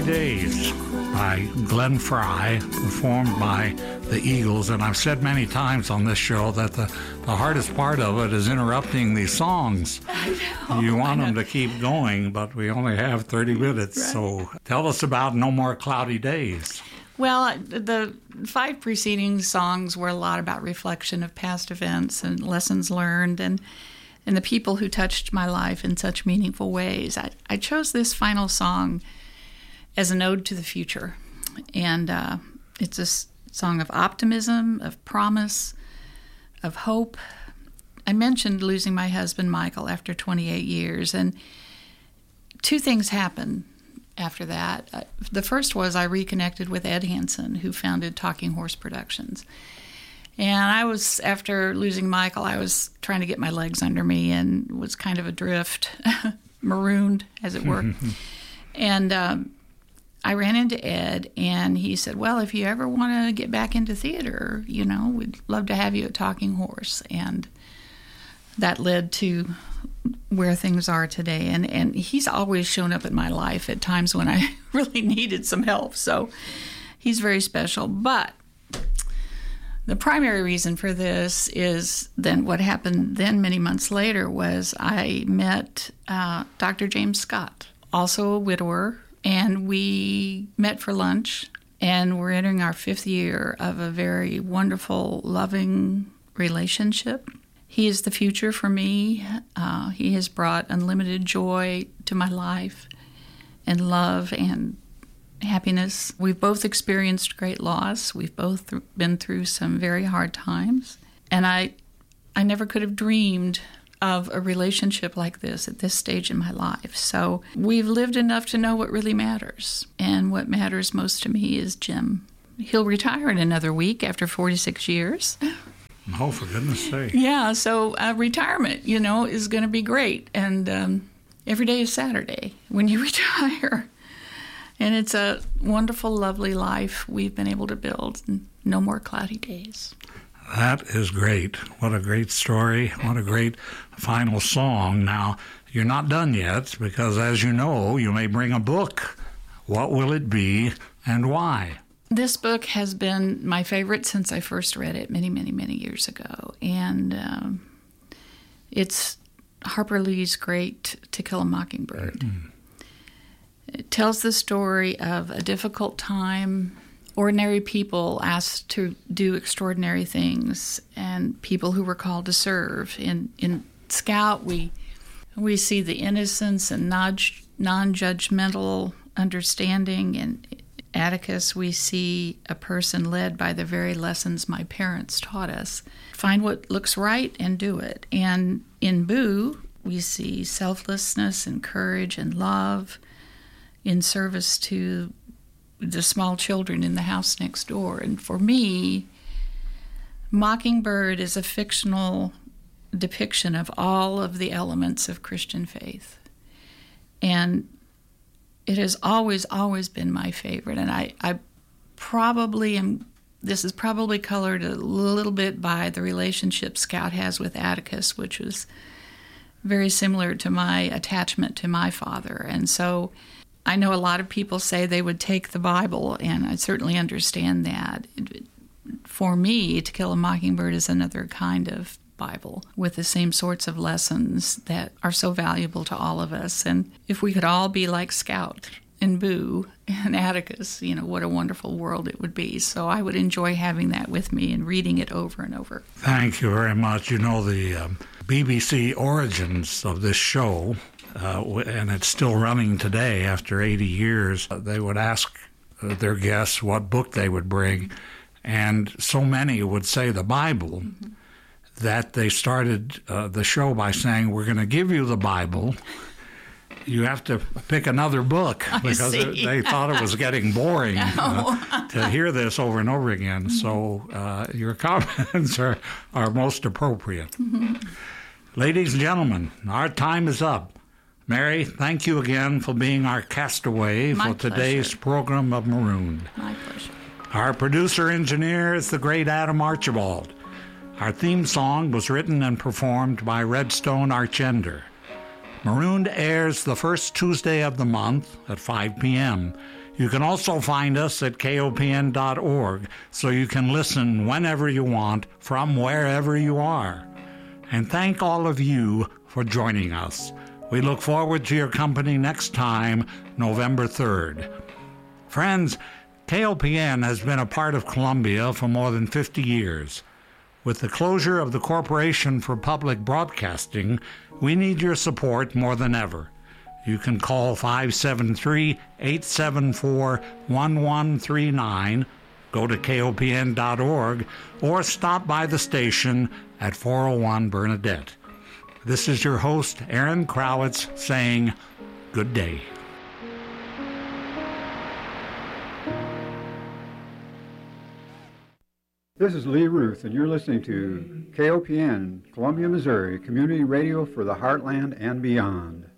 Days by Glenn Frey, performed by the Eagles. And I've said many times on this show that the hardest part of it is interrupting these songs. You want them to keep going, but we only have 30 minutes. Right. So tell us about No More Cloudy Days. Well, the 5 preceding songs were a lot about reflection of past events and lessons learned and the people who touched my life in such meaningful ways. I chose this final song as an ode to the future. And it's a song of optimism, of promise, of hope. I mentioned losing my husband, Michael, after 28 years. And 2 things happened after that. The first was I reconnected with Ed Hansen, who founded Talking Horse Productions. And after losing Michael, I was trying to get my legs under me and was kind of adrift, marooned, as it were. And I ran into Ed, and he said, well, if you ever want to get back into theater, we'd love to have you at Talking Horse. And that led to where things are today. And he's always shown up in my life at times when I really needed some help. So he's very special. But the primary reason for this is then what happened then many months later was I met Dr. James Scott, also a widower, and we met for lunch, and we're entering our 5th year of a very wonderful, loving relationship. He is the future for me. He has brought unlimited joy to my life and love and happiness. We've both experienced great loss. We've both been through some very hard times. And I never could have dreamed of a relationship like this at this stage in my life. So we've lived enough to know what really matters. And what matters most to me is Jim. He'll retire in another week after 46 years. Oh, for goodness sake. Yeah, so retirement, is going to be great. And every day is Saturday when you retire. And it's a wonderful, lovely life we've been able to build. No more cloudy days. That is great. What a great story. What a great final song. Now, you're not done yet because, as you know, you may bring a book. What will it be and why? This book has been my favorite since I first read it many, many, many years ago. And it's Harper Lee's great To Kill a Mockingbird. Mm-hmm. It tells the story of a difficult time, ordinary people asked to do extraordinary things, and people who were called to serve. In Scout, we see the innocence and non-judgmental understanding. In Atticus, we see a person led by the very lessons my parents taught us. Find what looks right and do it. And in Boo, we see selflessness and courage and love in service to the small children in the house next door. And for me, Mockingbird is a fictional depiction of all of the elements of Christian faith. And it has always, always been my favorite. And I probably am, this is probably colored a little bit by the relationship Scout has with Atticus, which was very similar to my attachment to my father. And so I know a lot of people say they would take the Bible, and I certainly understand that. For me, To Kill a Mockingbird is another kind of Bible with the same sorts of lessons that are so valuable to all of us. And if we could all be like Scout and Boo and Atticus, what a wonderful world it would be. So I would enjoy having that with me and reading it over and over. Thank you very much. The BBC origins of this show, and it's still running today after 80 years, they would ask their guests what book they would bring, and so many would say the Bible, mm-hmm. that they started the show by saying, we're going to give you the Bible. You have to pick another book, because they thought it was getting boring to hear this over and over again. So your comments are most appropriate. Mm-hmm. Ladies and gentlemen, our time is up. Mary, thank you again for being our castaway for today's program of Marooned. My pleasure. Our producer-engineer is the great Adam Archibald. Our theme song was written and performed by Redstone Archender. Marooned airs the first Tuesday of the month at 5 p.m. You can also find us at kopn.org, so you can listen whenever you want from wherever you are. And thank all of you for joining us. We look forward to your company next time, November 3rd. Friends, KOPN has been a part of Columbia for more than 50 years. With the closure of the Corporation for Public Broadcasting, we need your support more than ever. You can call 573-874-1139, go to kopn.org, or stop by the station at 401 Bernadette. This is your host, Aaron Crowitz, saying good day. This is Lee Ruth, and you're listening to KOPN, Columbia, Missouri, community radio for the heartland and beyond.